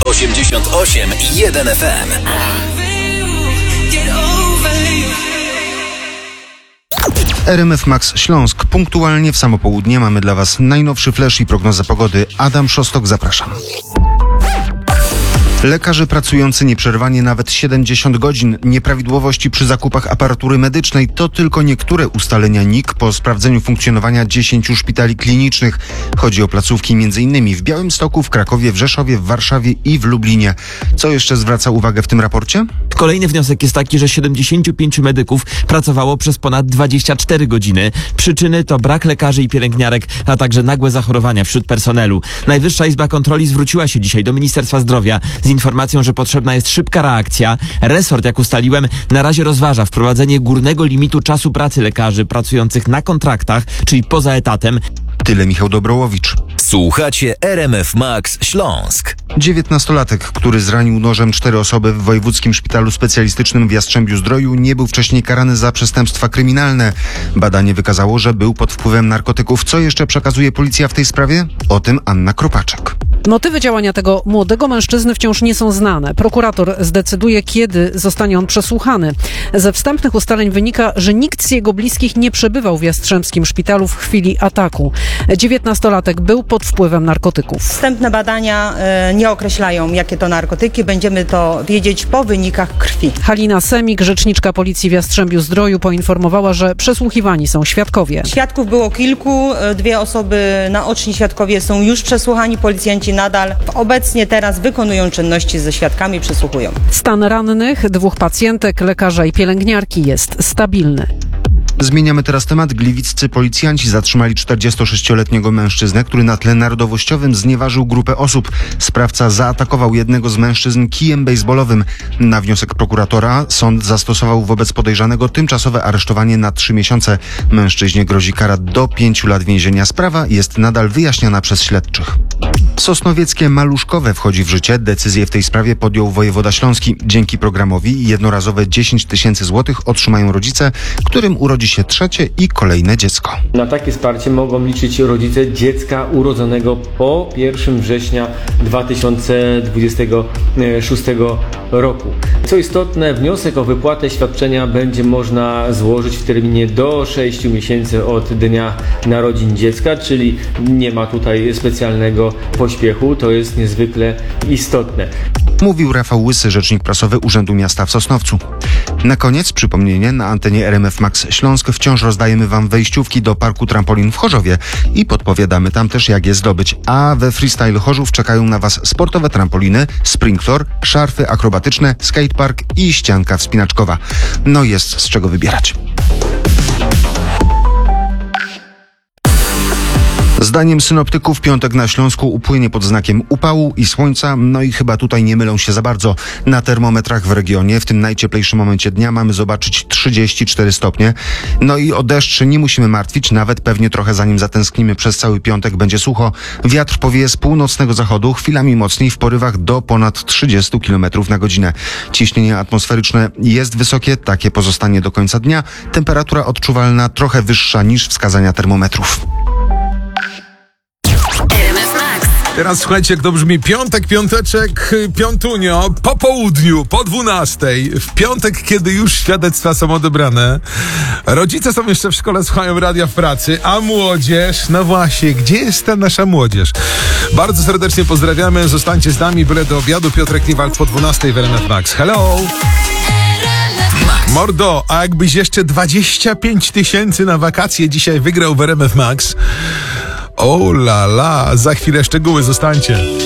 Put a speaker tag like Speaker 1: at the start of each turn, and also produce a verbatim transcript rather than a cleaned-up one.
Speaker 1: osiemdziesiąt osiem i jeden F M.
Speaker 2: R M F Max Śląsk. Punktualnie w samo południe mamy dla Was najnowszy flash i prognozę pogody. Adam Szostok, zapraszam. Lekarze pracujący nieprzerwanie nawet siedemdziesiąt godzin, nieprawidłowości przy zakupach aparatury medycznej to tylko niektóre ustalenia N I K po sprawdzeniu funkcjonowania dziesięciu szpitali klinicznych. Chodzi o placówki między innymi w Białymstoku, w Krakowie, w Rzeszowie, w Warszawie i w Lublinie. Co jeszcze zwraca uwagę w tym raporcie?
Speaker 3: Kolejny wniosek jest taki, że siedemdziesięciu pięciu medyków pracowało przez ponad dwadzieścia cztery godziny. Przyczyny to brak lekarzy i pielęgniarek, a także nagłe zachorowania wśród personelu. Najwyższa Izba Kontroli zwróciła się dzisiaj do Ministerstwa Zdrowia z informacją, że potrzebna jest szybka reakcja. Resort, jak ustaliłem, na razie rozważa wprowadzenie górnego limitu czasu pracy lekarzy pracujących na kontraktach, czyli poza etatem.
Speaker 2: Tyle Michał Dobrołowicz.
Speaker 1: Słuchacie R M F Max Śląsk.
Speaker 2: dziewiętnastolatek, który zranił nożem cztery osoby w Wojewódzkim Szpitalu Specjalistycznym w Jastrzębiu-Zdroju, nie był wcześniej karany za przestępstwa kryminalne. Badanie wykazało, że był pod wpływem narkotyków. Co jeszcze przekazuje policja w tej sprawie? O tym Anna Kropaczek.
Speaker 4: Motywy działania tego młodego mężczyzny wciąż nie są znane. Prokurator zdecyduje, kiedy zostanie on przesłuchany. Ze wstępnych ustaleń wynika, że nikt z jego bliskich nie przebywał w Jastrzębskim Szpitalu w chwili ataku. dziewiętnastolatek był pod wpływem narkotyków.
Speaker 5: Wstępne badania y, nie określają, jakie to narkotyki. Będziemy to wiedzieć po wynikach krwi.
Speaker 4: Halina Semik, rzeczniczka policji w Jastrzębiu-Zdroju, poinformowała, że przesłuchiwani są świadkowie.
Speaker 5: Świadków było kilku. Dwie osoby, naoczni świadkowie, są już przesłuchani. Policjanci nadal obecnie teraz wykonują czynności ze świadkami, przesłuchują.
Speaker 4: Stan rannych dwóch pacjentek, lekarza i pielęgniarki jest stabilny.
Speaker 2: Zmieniamy teraz temat. Gliwiccy policjanci zatrzymali czterdziestosześcioletniego mężczyznę, który na tle narodowościowym znieważył grupę osób. Sprawca zaatakował jednego z mężczyzn kijem bejsbolowym. Na wniosek prokuratora sąd zastosował wobec podejrzanego tymczasowe aresztowanie na trzy miesiące. Mężczyźnie grozi kara do pięciu lat więzienia. Sprawa jest nadal wyjaśniana przez śledczych. Sosnowieckie Maluszkowe wchodzi w życie. Decyzję w tej sprawie podjął wojewoda śląski. Dzięki programowi jednorazowe dziesięć tysięcy złotych otrzymają rodzice, którym urodzi się trzecie i kolejne dziecko.
Speaker 6: Na takie wsparcie mogą liczyć rodzice dziecka urodzonego po pierwszego września dwa tysiące dwudziestego szóstego roku. Co istotne, wniosek o wypłatę świadczenia będzie można złożyć w terminie do sześciu miesięcy od dnia narodzin dziecka, czyli nie ma tutaj specjalnego pośpiechu. To jest niezwykle istotne.
Speaker 2: Mówił Rafał Łysy, rzecznik prasowy Urzędu Miasta w Sosnowcu. Na koniec przypomnienie, na antenie R M F Max Śląsk wciąż rozdajemy Wam wejściówki do Parku Trampolin w Chorzowie i podpowiadamy tam też, jak je zdobyć. A we Freestyle Chorzów czekają na Was sportowe trampoliny, springfloor, szarfy akrobatyczne, skatepark i ścianka wspinaczkowa. No jest z czego wybierać. Zdaniem synoptyków piątek na Śląsku upłynie pod znakiem upału i słońca, no i chyba tutaj nie mylą się za bardzo. Na termometrach w regionie w tym najcieplejszym momencie dnia mamy zobaczyć trzydzieści cztery stopnie. No i o deszcz nie musimy martwić, nawet pewnie trochę zanim zatęsknimy przez cały piątek będzie sucho. Wiatr powieje z północnego zachodu, chwilami mocniej w porywach do ponad trzydziestu kilometrów na godzinę. Ciśnienie atmosferyczne jest wysokie, takie pozostanie do końca dnia. Temperatura odczuwalna trochę wyższa niż wskazania termometrów.
Speaker 7: Teraz słuchajcie, jak to brzmi. Piątek, piąteczek, piątunio, po południu, po dwunastej. W piątek, kiedy już świadectwa są odebrane. Rodzice są jeszcze w szkole, słuchają radia w pracy, a młodzież, no właśnie, gdzie jest ta nasza młodzież? Bardzo serdecznie pozdrawiamy, zostańcie z nami, byle do obiadu. Piotrek Niewald po dwunastej w R M F Max. Hello! Mordo, a jakbyś jeszcze dwadzieścia pięć tysięcy na wakacje dzisiaj wygrał w R M F Max? O la la, za chwilę szczegóły, zostańcie.